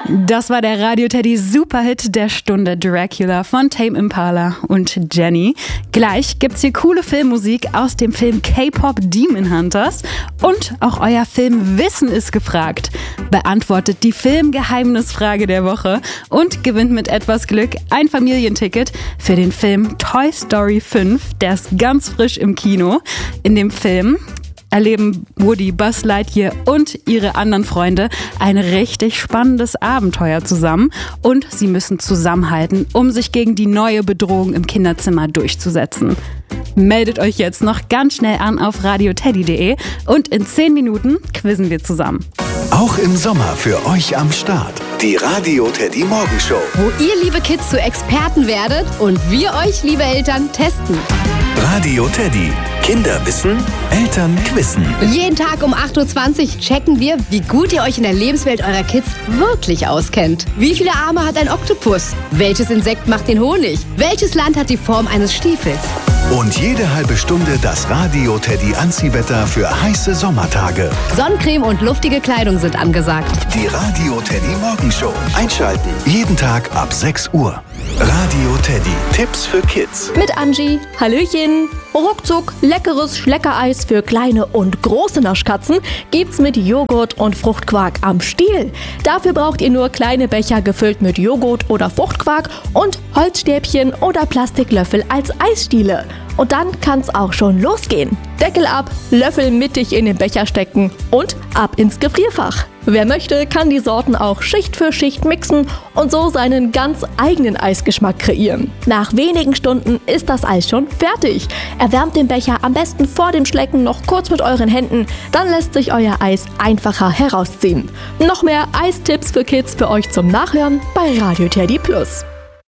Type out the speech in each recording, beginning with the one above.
Das war der Radio Teddy Superhit der Stunde Dracula von Tame Impala und Jenny. Gleich gibt's hier coole Filmmusik aus dem Film K-Pop Demon Hunters und auch euer Filmwissen ist gefragt. Beantwortet die Filmgeheimnisfrage der Woche und gewinnt mit etwas Glück ein Familienticket für den Film Toy Story 5. Der ist ganz frisch im Kino. In dem Film erleben Woody, Buzz Lightyear und ihre anderen Freunde ein richtig spannendes Abenteuer zusammen und sie müssen zusammenhalten, um sich gegen die neue Bedrohung im Kinderzimmer durchzusetzen. Meldet euch jetzt noch ganz schnell an auf radioteddy.de und in 10 Minuten quizzen wir zusammen. Auch im Sommer für euch am Start. Die Radio Teddy Morgenshow. Wo ihr, liebe Kids, zu Experten werdet und wir euch, liebe Eltern, testen. Radio Teddy. Kinder wissen, Eltern quizzen. Jeden Tag um 8.20 Uhr checken wir, wie gut ihr euch in der Lebenswelt eurer Kids wirklich auskennt. Wie viele Arme hat ein Oktopus? Welches Insekt macht den Honig? Welches Land hat die Form eines Stiefels? Und jede halbe Stunde das Radio Teddy Anziehwetter für heiße Sommertage. Sonnencreme und luftige Kleidung sind angesagt. Die Radio Teddy Morgenshow. Einschalten. Jeden Tag ab 6 Uhr. Radio Teddy. Tipps für Kids. Mit Angie. Hallöchen. Ruckzuck leckeres Schleckereis für kleine und große Naschkatzen gibt's mit Joghurt und Fruchtquark am Stiel. Dafür braucht ihr nur kleine Becher gefüllt mit Joghurt oder Fruchtquark und Holzstäbchen oder Plastiklöffel als Eisstiele. Und dann kann's auch schon losgehen. Deckel ab, Löffel mittig in den Becher stecken und ab ins Gefrierfach. Wer möchte, kann die Sorten auch Schicht für Schicht mixen und so seinen ganz eigenen Eisgeschmack kreieren. Nach wenigen Stunden ist das Eis schon fertig. Erwärmt den Becher am besten vor dem Schlecken noch kurz mit euren Händen, dann lässt sich euer Eis einfacher herausziehen. Noch mehr Eistipps für Kids für euch zum Nachhören bei Radio Teddy Plus.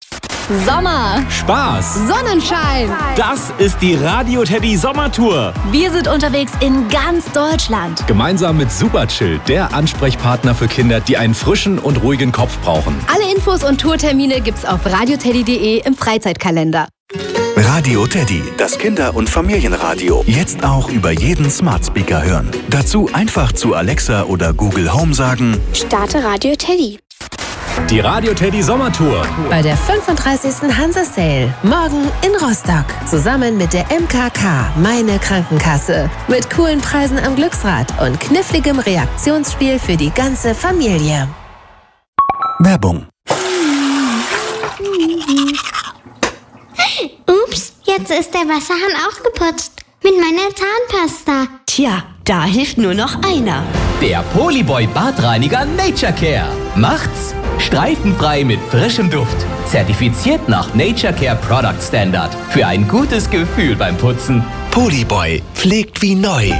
Sommer, Spaß, Sonnenschein. das ist die Radio Teddy Sommertour. Wir sind unterwegs in ganz Deutschland. Gemeinsam mit Superchill, der Ansprechpartner für Kinder, die einen frischen und ruhigen Kopf brauchen. Alle Infos und Tourtermine gibt's auf radioteddy.de im Freizeitkalender. Radio Teddy, das Kinder- und Familienradio. Jetzt auch über jeden Smart Speaker hören. Dazu einfach zu Alexa oder Google Home sagen: Starte Radio Teddy. Die Radio Teddy Sommertour. Bei der 35. Hansa Sale. Morgen in Rostock. Zusammen mit der MKK, meine Krankenkasse. Mit coolen Preisen am Glücksrad und kniffligem Reaktionsspiel für die ganze Familie. Werbung. Ups, jetzt ist der Wasserhahn auch geputzt. Mit meiner Zahnpasta. Tja, da hilft nur noch einer. Der Polyboy Badreiniger Nature Care. Macht's streifenfrei mit frischem Duft. Zertifiziert nach Nature Care Product Standard. Für ein gutes Gefühl beim Putzen. Polyboy pflegt wie neu.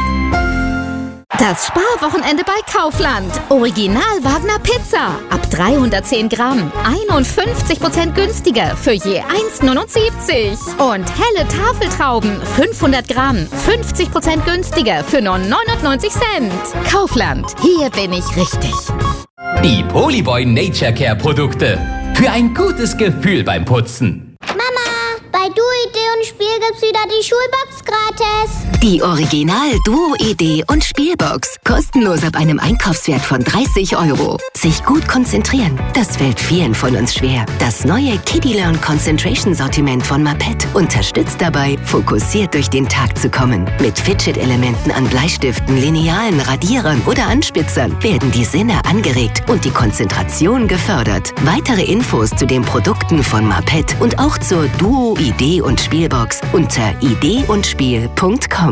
Das Sparwochenende bei Kaufland. Original Wagner Pizza. Ab 310 Gramm. 51% günstiger für je 1,79. Und helle Tafeltrauben. 500 Gramm. 50% günstiger für nur 99 Cent. Kaufland. Hier bin ich richtig. Die Polyboy Nature Care Produkte. Für ein gutes Gefühl beim Putzen. Mama, bei Duo-Idee und Spiel gibt's wieder die Schulbox gratis. Die Original Duo-Idee und Spielbox. Kostenlos ab einem Einkaufswert von 30 €. Sich gut konzentrieren, das fällt vielen von uns schwer. Das neue Kiddie Learn Concentration Sortiment von Mapet unterstützt dabei, fokussiert durch den Tag zu kommen. Mit Fidget-Elementen an Bleistiften, Linealen, Radierern oder Anspitzern werden die Sinne angeregt und die Konzentration gefördert. Weitere Infos zu den Produkten von Mapet und auch zur Duo-Idee und Spielbox unter ideeundspiel.com.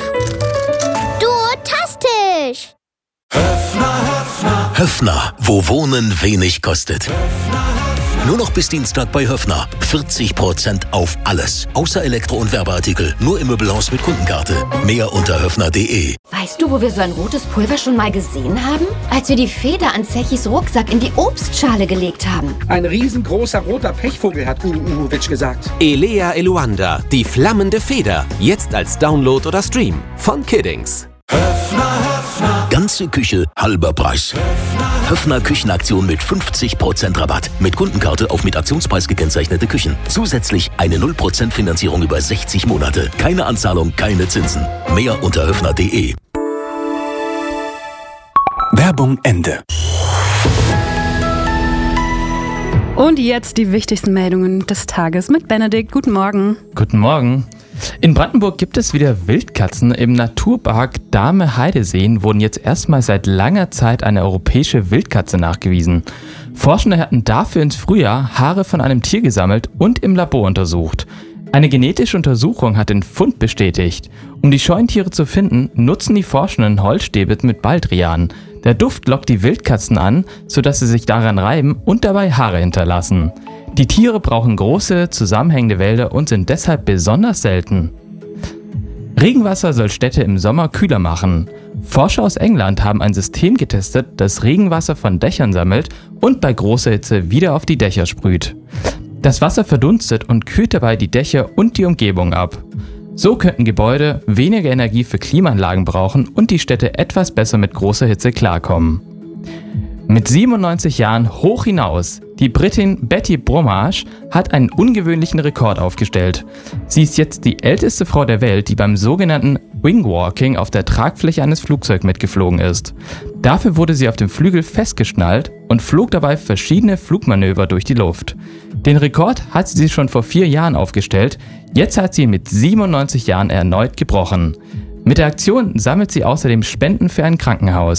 Duotastisch. Höffner, wo Wohnen wenig kostet. Nur noch bis Dienstag bei Höffner. 40% auf alles. Außer Elektro- und Werbeartikel. Nur im Möbelhaus mit Kundenkarte. Mehr unter höffner.de. Weißt du, wo wir so ein rotes Pulver schon mal gesehen haben? Als wir die Feder an Zechis Rucksack in die Obstschale gelegt haben. Ein riesengroßer roter Pechvogel, hat Uwitsch gesagt. Elea Eluanda, die flammende Feder. Jetzt als Download oder Stream. Von Kiddings. Ganze Küche, halber Preis. Höffner Küchenaktion mit 50% Rabatt. Mit Kundenkarte auf mit Aktionspreis gekennzeichnete Küchen. Zusätzlich eine 0% Finanzierung über 60 Monate. Keine Anzahlung, keine Zinsen. Mehr unter höffner.de. Werbung Ende. Und jetzt die wichtigsten Meldungen des Tages mit Benedikt. Guten Morgen. Guten Morgen. In Brandenburg gibt es wieder Wildkatzen. Im Naturpark Dahme-Heideseen wurden jetzt erstmals seit langer Zeit eine europäische Wildkatze nachgewiesen. Forschende hatten dafür ins Frühjahr Haare von einem Tier gesammelt und im Labor untersucht. Eine genetische Untersuchung hat den Fund bestätigt. Um die Scheuntiere zu finden, nutzen die Forschenden Holzstäbe mit Baldrian. Der Duft lockt die Wildkatzen an, sodass sie sich daran reiben und dabei Haare hinterlassen. Die Tiere brauchen große, zusammenhängende Wälder und sind deshalb besonders selten. Regenwasser soll Städte im Sommer kühler machen. Forscher aus England haben ein System getestet, das Regenwasser von Dächern sammelt und bei großer Hitze wieder auf die Dächer sprüht. Das Wasser verdunstet und kühlt dabei die Dächer und die Umgebung ab. So könnten Gebäude weniger Energie für Klimaanlagen brauchen und die Städte etwas besser mit großer Hitze klarkommen. Mit 97 Jahren hoch hinaus. Die Britin Betty Bromage hat einen ungewöhnlichen Rekord aufgestellt. Sie ist jetzt die älteste Frau der Welt, die beim sogenannten Wingwalking auf der Tragfläche eines Flugzeugs mitgeflogen ist. Dafür wurde sie auf dem Flügel festgeschnallt und flog dabei verschiedene Flugmanöver durch die Luft. Den Rekord hat sie schon vor 4 Jahren aufgestellt, jetzt hat sie ihn mit 97 Jahren erneut gebrochen. Mit der Aktion sammelt sie außerdem Spenden für ein Krankenhaus.